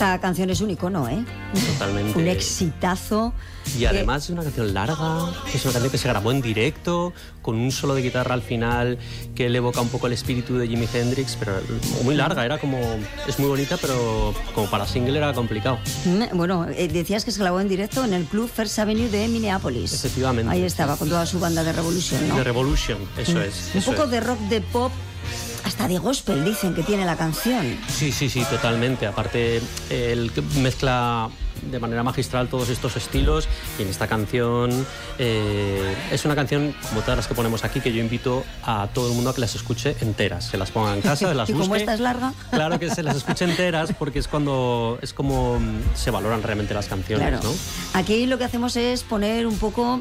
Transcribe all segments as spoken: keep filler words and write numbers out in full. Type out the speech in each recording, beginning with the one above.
Esta canción es un icono, ¿eh? Totalmente. Un exitazo. Y además es una canción larga, es una canción que se grabó en directo, con un solo de guitarra al final que le evoca un poco el espíritu de Jimi Hendrix, pero muy larga, era como... Es muy bonita, pero como para single era complicado. Bueno, eh, decías que se grabó en directo en el Club First Avenue de Minneapolis. Efectivamente. Ahí estaba, con toda su banda de Revolution, ¿no? De Revolution, eso es. Un eso poco es. de rock, de pop, hasta de gospel dicen que tiene la canción. Sí, sí, sí, totalmente. Aparte, él mezcla de manera magistral todos estos estilos y en esta canción eh, es una canción como todas las que ponemos aquí que yo invito a todo el mundo a que las escuche enteras, se las ponga en casa, se las ¿Y busque. como esta es larga? Claro que se las escuche enteras porque es cuando es como se valoran realmente las canciones, Claro. ¿no? Aquí lo que hacemos es poner un poco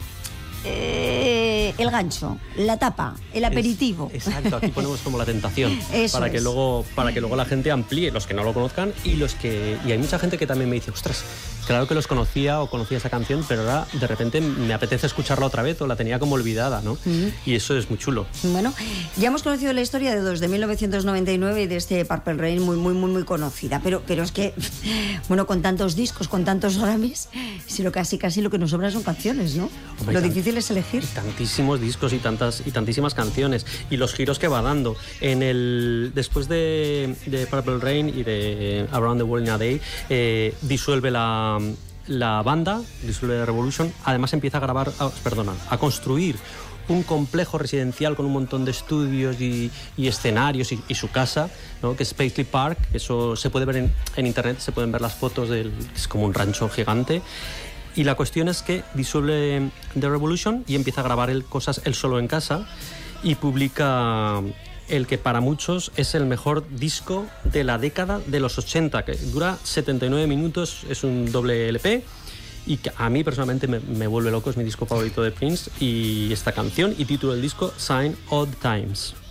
eh, el gancho, la tapa, el aperitivo. Es, exacto, aquí ponemos como la tentación Eso para que es. luego para que luego la gente amplíe, los que no lo conozcan y los que y hay mucha gente que también me dice, ostras, claro que los conocía o conocía esa canción, pero ahora de repente me apetece escucharla otra vez o la tenía como olvidada, ¿no? Uh-huh. Y eso es muy chulo. Bueno, ya hemos conocido la historia de dos de mil novecientos noventa y nueve y de este Purple Rain muy muy muy muy conocida, pero pero es que bueno, con tantos discos, con tantos Grammys, sino casi casi lo que nos sobra son canciones, ¿no? Hombre, lo tan, difícil es elegir. Tantísimos discos y tantas y tantísimas canciones y los giros que va dando en el después de, de Purple Rain y de Around the World in a Day eh, disuelve la la banda, disuelve Revolution, además empieza a grabar, oh, perdona, a construir un complejo residencial con un montón de estudios y, y escenarios y, y su casa, ¿no? Que es Paisley Park, eso se puede ver en, en internet, se pueden ver las fotos del, es como un rancho gigante. Y la cuestión es que disuelve The Revolution y empieza a grabar él cosas él solo en casa y publica el que para muchos es el mejor disco de la década de los ochenta, que dura setenta y nueve minutos, es un doble L P y que a mí personalmente me, me vuelve loco, es mi disco favorito de Prince y esta canción y título del disco Sign of the Times.